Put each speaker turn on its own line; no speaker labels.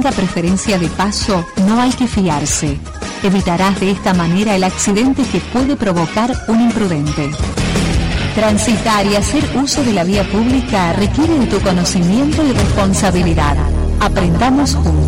segunda preferencia de paso no hay que fiarse. Evitarás de esta manera el accidente que puede provocar un imprudente. Transitar y hacer uso de la vía pública requiere de tu conocimiento y responsabilidad. Aprendamos juntos.